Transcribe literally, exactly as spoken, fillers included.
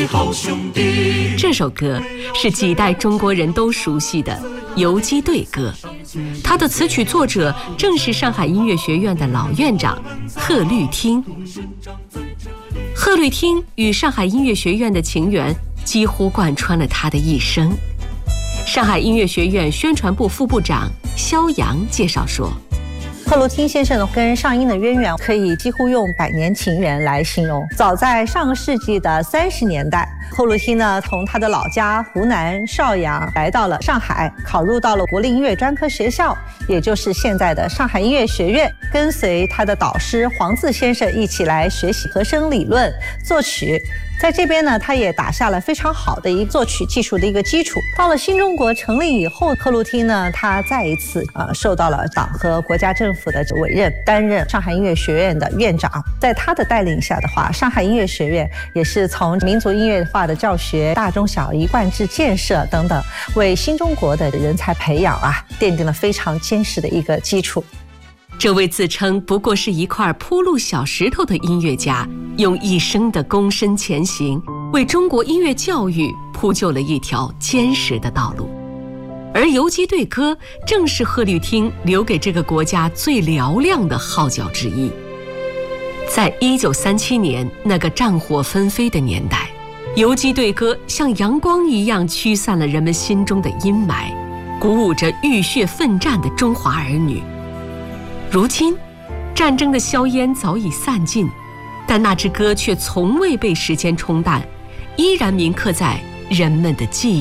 好兄弟。 这首歌是几代中国人都熟悉的《游击队歌》，它的词曲作者正是上海音乐学院的老院长贺绿汀。贺绿汀与上海音乐学院的情缘几乎贯穿了他的一生。上海音乐学院宣传部副部长肖阳介绍说， 贺绿汀先生跟上音的渊源可以几乎用百年情缘来形容。早在上个世纪的三十年代，贺绿汀呢从他的老家湖南邵阳来到了上海，考入到了国立音乐专科学校，也就是现在的上海音乐学院，跟随他的导师黄自先生一起来学习和声理论、作曲。在这边呢，他也打下了非常好的一个作曲技术的一个基础。到了新中国成立以后，贺绿汀呢，他再一次呃受到了党和国家政府的委任，担任上海音乐学院的院长。在他的带领下的话，上海音乐学院也是从民族音乐化的教学、大中小一贯制建设等等，为新中国的人才培养啊，奠定了非常坚实的一个基础。 这位自称不过是一块铺路小石头的音乐家，用一生的躬身前行，为中国音乐教育铺就了一条坚实的道路。而游击队歌正是贺绿汀留给这个国家最嘹亮的号角之一。在一九三七年那个战火纷飞的年代，游击队歌像阳光一样驱散了人们心中的阴霾，鼓舞着浴血奋战的中华儿女。如今，战争的硝烟早已散尽，但那支歌却从未被时间冲淡，依然铭刻在人们的记忆。